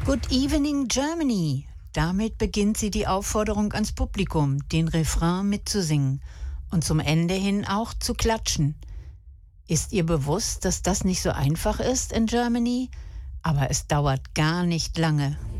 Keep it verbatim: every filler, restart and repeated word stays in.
Good evening Germany. Damit beginnt sie die Aufforderung ans Publikum, den Refrain mitzusingen und zum Ende hin auch zu klatschen. Ist ihr bewusst, dass das nicht so einfach ist in Germany? Aber es dauert gar nicht lange.